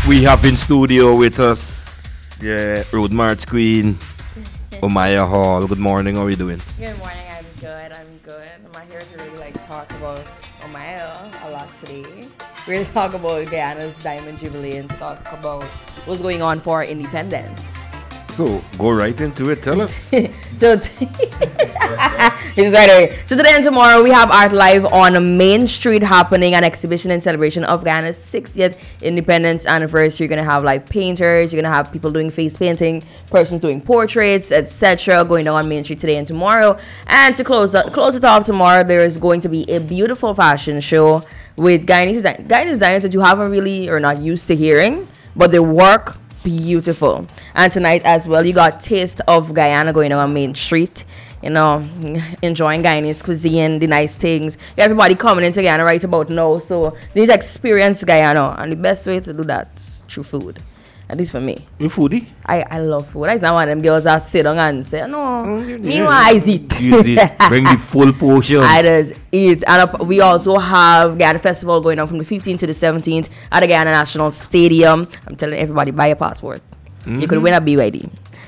We have in studio with us, Road March Queen, Omaya Hall. Good morning, how are you doing? Good morning, I'm good. I'm here to really talk about Omaya a lot today. We're going to talk about Guyana's Diamond Jubilee and talk about what's going on for independence. So, go right into it, tell us. So today and tomorrow we have Art Live on Main Street happening, an exhibition in celebration of Guyana's 60th independence anniversary. You're going to have like painters, you're going to have people doing face painting, persons doing portraits, etc. going on Main Street today and tomorrow. And to close it off tomorrow, there is going to be a beautiful fashion show with Guyanese designers that you haven't really or not used to hearing, but they work beautiful. And tonight as well, you got Taste of Guyana going on Main Street, enjoying Guyanese cuisine, the nice things. Everybody coming into Guyana right about now, so they need to experience Guyana, and the best way to do that is through food. At least for me. You foodie? I love food. I just not one of them girls that sit down and say, no, I eat. You eat. Bring the full portion. I just eat. And we also have Guyana Festival going on from the 15th to the 17th at the Guyana National Stadium. I'm telling everybody, buy a passport. You could win a BYD.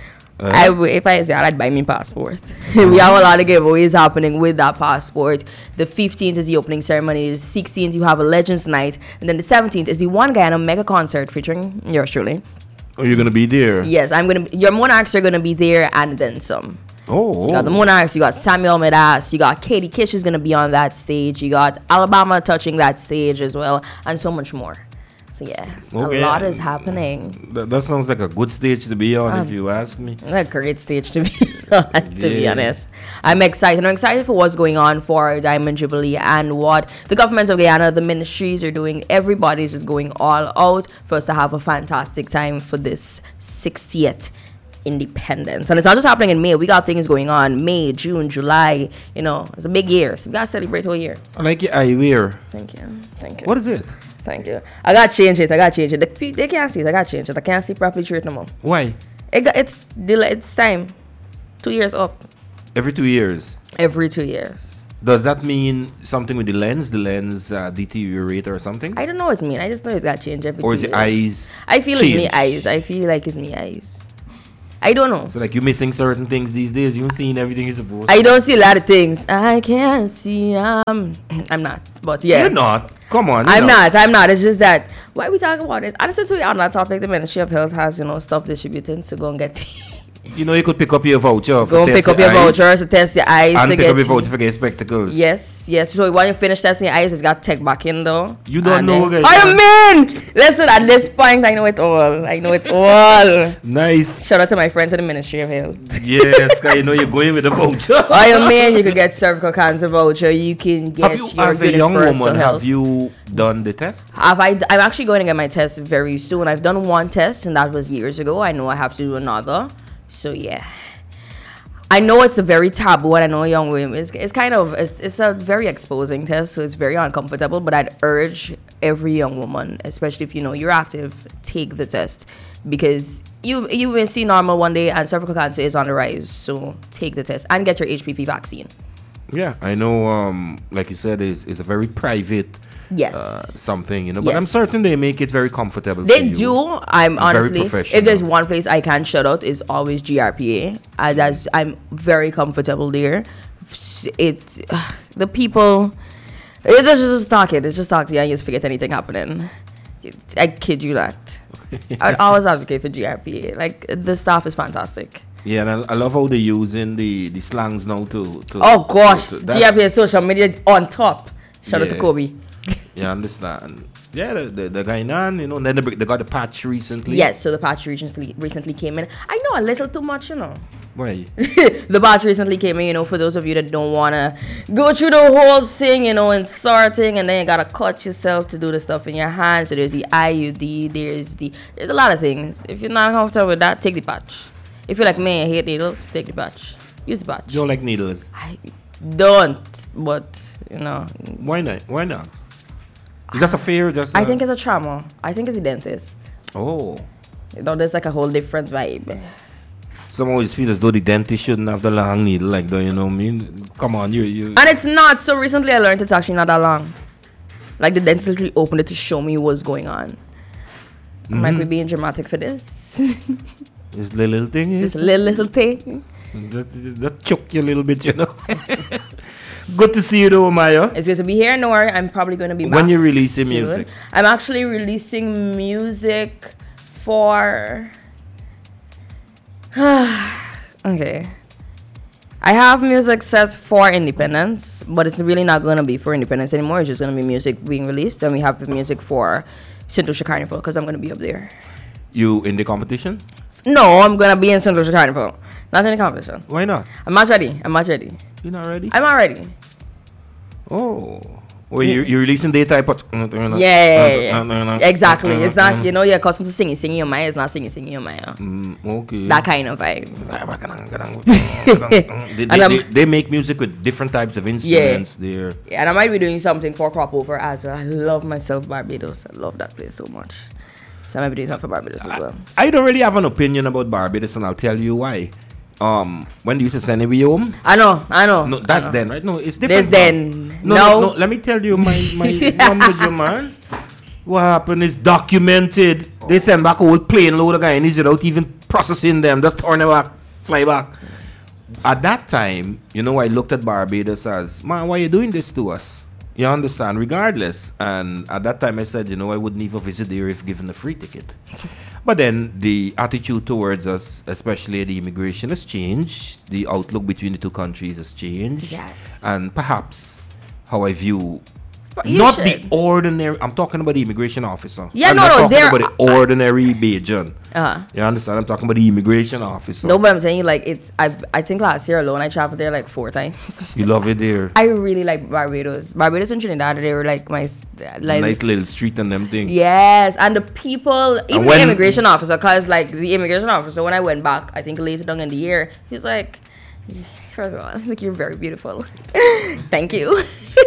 If I say I'd buy me passport. We have a lot of giveaways happening with that passport. The 15th is the opening ceremony. The 16th you have a Legends Night, and then the 17th is the One Guyana mega concert featuring yours truly. Oh, you're gonna be there? Yes, I'm gonna. Your Monarchs are gonna be there, and then some. So you got the Monarchs, you got Samuel Medas, you got Katie Kish is gonna be on that stage, you got Alabama touching that stage as well, and so much more. So a lot is happening. That sounds like a good stage to be on, if you ask me. A great stage to be on, to be honest. I'm excited. I'm excited for what's going on for Diamond Jubilee and what the government of Guyana, the ministries are doing. Everybody's just going all out for us to have a fantastic time for this 60th independence. And it's not just happening in May. We got things going on May, June, July. It's a big year, so we got to celebrate all year. I like your eyewear. Thank you. What is it? Thank you. I got to change it. They can't see it. I got to change it. I can't see properly through it no more. Why? It's time. 2 years up. Every 2 years? Every 2 years. Does that mean something with the lens? The lens deteriorate or something? I don't know what it means. I just know it's got to change every 2 years. Or is it eyes? I feel it's me eyes. I feel like it's me eyes. I don't know. So like you're missing certain things these days. You're seeing everything you're supposed to. I don't see a lot of things. I can't see. I'm not. But yeah. You're not. Come on. I'm not. It's just that. Why are we talking about it? And since we're on that topic, the Ministry of Health has, stuff distributing. So go and get. You could pick up your voucher. Go and pick up your vouchers to test your eyes. And pick up your voucher for get spectacles. Yes. So when you finish testing your eyes, it's got to take back in though. You don't know, guys. I mean, listen, at this point, I know it all. Nice. Shout out to my friends at the Ministry of Health. Yes, because you're going with the voucher. You could get cervical cancer voucher. You can get as a young woman, have you done the test? I'm actually going to get my test very soon. I've done one test, and that was years ago. I know I have to do another. So yeah, I know it's a very taboo, and I know young women. It's a very exposing test, so it's very uncomfortable. But I'd urge every young woman, especially if you're active, take the test because you will see normal one day, and cervical cancer is on the rise. So take the test and get your HPV vaccine. Yeah, I know. Like you said, it's a very private. Yes. Something, but I'm certain they make it very comfortable. They do. I'm honestly, professional. if there's one place I can shout out, is always GRPA. I'm very comfortable there. The people, it's just talking. It's just talking. I just forget anything happening. I kid you not. I would always advocate for GRPA. Like the staff is fantastic. Yeah, and I love how they're using the slangs now to oh gosh, GRPA social media on top. Shout out to Kobe. Yeah, I understand. Yeah, the Guyana, then they got the patch recently. Yes, so the patch recently came in. I know a little too much, Why? The patch recently came in, for those of you that don't want to go through the whole thing, inserting, and then you got to cut yourself to do the stuff in your hand. So there's the IUD, there's a lot of things. If you're not comfortable with that, take the patch. If you're like me, I hate needles, take the patch. Use the patch. You don't like needles? I don't, but, Why not? Is that a fear? I think it's a trauma. I think it's a dentist. Oh. There's like a whole different vibe. Some always feel as though the dentist shouldn't have the long needle like that, you know what I mean? Come on, you. And it's not. So recently I learned it's actually not that long. Like the dentist literally opened it to show me what's going on. Might be being dramatic for this. This little thing is. This little thing. That choke you a little bit, you know. Good to see you though, Maya. It's good to be here. No worry, I'm probably going to be back when you're releasing soon. music. I'm actually releasing music for... okay. I have music set for Independence, but it's really not going to be for Independence anymore. It's just going to be music being released, and we have the music for St. Lucia Carnival because I'm going to be up there. You in the competition? No, I'm going to be in St. Lucia Carnival. Not in the competition. Why not? I'm not ready. You're not ready? I'm not ready. Oh. Well, you're releasing daytime, but... Yeah. Exactly. It's not, you know, you're accustomed to singing your mind. It's not singing your mind. Okay. That kind of vibe. They make music with different types of instruments there. Yeah, and I might be doing something for Crop Over as well. I love myself Barbados. I love that place so much. So I might be doing something for Barbados as well. I don't really have an opinion about Barbados, and I'll tell you why. When they used to send me home. I know. No, that's then, right? No, it's different. There's then. No. Let me tell you my number, man. What happened is documented. They send back a whole plane load of guys without even processing them. Just turn them back, fly back. At that time, you know, I looked at Barbados as, man, why are you doing this to us? You understand? Regardless. And at that time I said, you know, I wouldn't even visit there if given a free ticket. But then the attitude towards us, especially the immigration, has changed. The outlook between the two countries has changed. Yes. And perhaps how I view not the ordinary. I'm talking about the immigration officer. Yeah, I'm not talking they're about the ordinary Bajan. Uh-huh. You understand? I'm talking about the immigration officer. No, but I'm telling you, like, it's. I think last year alone, I traveled there like 4 times. You love it there. I really like Barbados. Barbados and Trinidad, they were like my like nice little street and them things. Yes, and the people, even the immigration officer, cause like the immigration officer, when I went back, I think later down in the year, he was like, first of all, like, you're very beautiful. Thank you.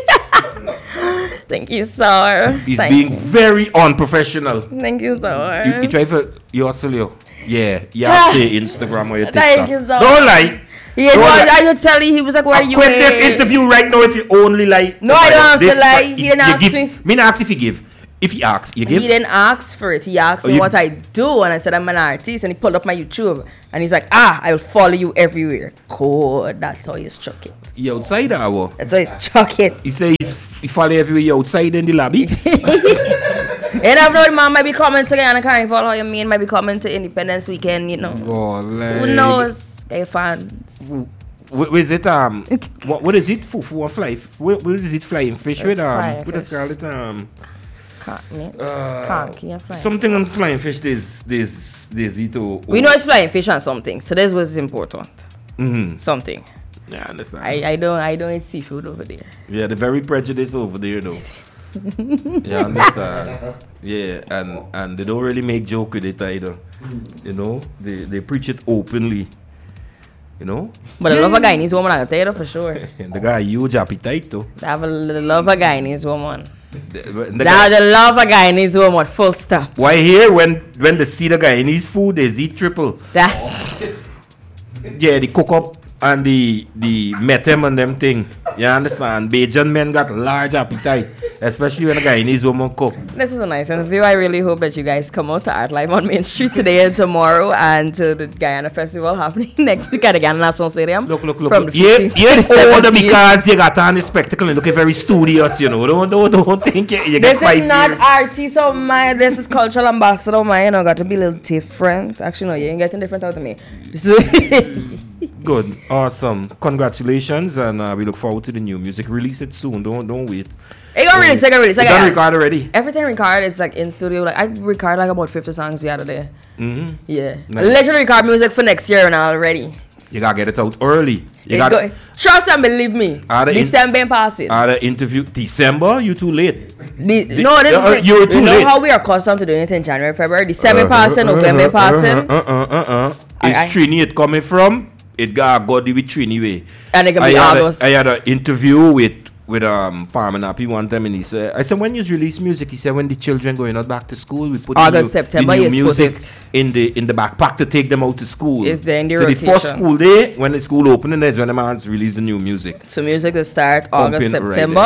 Thank you, sir. He's being very unprofessional. Thank you, sir. You try for yourself. Yeah, you have to say Instagram or your TikTok. Thank you, sir. Don't lie. Yeah, no, I would tell you, he was like, where are you? Quit this interview right now if you only lie. No, I don't have to lie. He didn't ask me. Me not ask if you give. If he asks, you give. He didn't ask for it. He asked me what I do, and I said I'm an artist. And he pulled up my YouTube, and he's like, I will follow you everywhere. Cool. That's how he's chuck it. You outside or? That's how he's chuck it. He says he follow everywhere. You outside in the lobby. And I've known mom might be coming to Guyana Carnival. How you mean? Might be coming to Independence Weekend. You know. Who knows? Gay fans. What is it? What is it for a fly? What is it? Flying fish with What is it? Something on flying fish. There's it. We know it's flying fish and something. So this was important. Something. Yeah, I understand. I don't eat seafood over there. Yeah, they're very prejudiced over there though. Yeah, I understand. Yeah, and they don't really make joke with it either. You know, they preach it openly. You know? But I love a Guyanese woman, I can tell you that for sure. The guy huge appetite too. They have a love a Guyanese woman. The love a Guyanese woman, full stop. Why here when they see the Guyanese food, they eat triple. Yeah, they cook up and the metem and them thing. You understand? Bajan men got large appetite, especially when a Guyanese woman cook. This is a nice interview. I really hope that you guys come out to Art Live on Main Street today and tomorrow, and to the Guyana Festival happening next week at the Guyana National Stadium. Look. From the You're older because you got on the spectacle and looking very studious, you know. Don't think you get 5 years. This is not artist of mine. This is cultural ambassador of mine. I got to be a little different. Actually, no, you ain't getting different out of me. Good, awesome. Congratulations, and we look forward to the new music. Release it soon. Don't wait. It got release. It's done record already. Everything recorded. It's like in studio. Like I recorded like about 50 songs the other day. Yeah, nice. I literally record music for next year and already. You gotta get it out early. Trust and believe me. December and pass it. The interview December. You too late. You're too late. How we are accustomed to doing it in January, February. December passing, November passing. Is Trini it coming from? It got with Trini way. And it can be August. I had an interview with Farmer Nappy one time, and he said, I said, when you release music, he said, when the children going out back to school, we put September, the new music in the backpack to take them out to school. It's the so rotation. The first school day, when the school opening, is when the man's release the new music. So music will start August, September,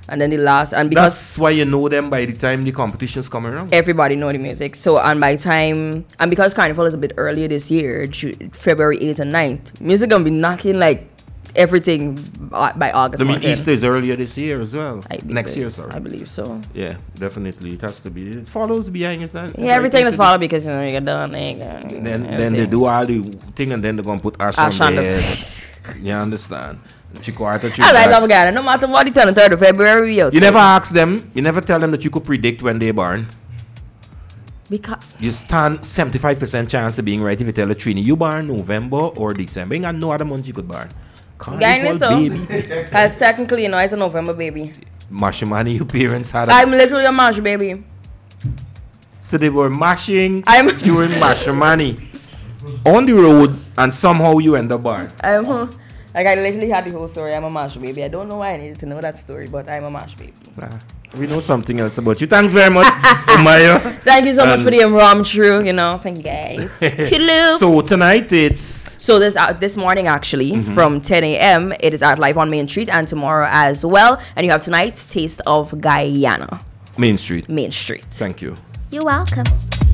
And then the last, and because That's why you know them by the time the competitions come around. everybody know the music. So, and by time, and because Carnival is a bit earlier this year, February 8th and 9th, music gonna be knocking like everything by August. I mean, month. Easter is earlier this year as well. I Next believe- year, sorry. I believe so. Yeah, definitely. It has to be. It follows behind it. Yeah, everything is followed because you know you get done. Then they do all the thing and then they're gonna put ash Ash on on the- their head. You understand? Chikwata, As I love Ghana, no matter what, the 23rd of February, we out You there. never ask them. You never tell them that you could predict when they're born. Because You stand 75% chance of being right if you tell a Trini you born November or December. You got no other month you could born. Guys, Carnival, though, baby. because technically, you know, it's a November baby. Mashimani, your parents had a I'm literally a March baby. So they were mashing I'm- during Mashimani on the road and somehow you end up born. Like I literally had the whole story. I'm a March baby. I don't know why I needed to know that story, but I'm a March baby. We know something else about you. Thanks very much, Maya. Thank you so much for the impromptu. You know, thank you guys. Toodaloo. So tonight it's So this morning actually from 10 a.m. it is Art Live on Main Street, and tomorrow as well. And you have tonight Taste of Guyana, Main Street. Main Street. Thank you. You're welcome.